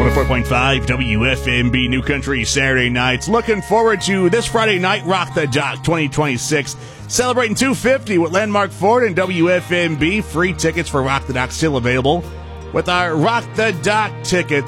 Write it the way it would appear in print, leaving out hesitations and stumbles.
104.5 WFMB New Country Saturday nights. Looking forward to this Friday night, Rock the Dock 2026. Celebrating 250 with Landmark Ford and WFMB. Free tickets for Rock the Dock still available with our Rock the Dock tickets.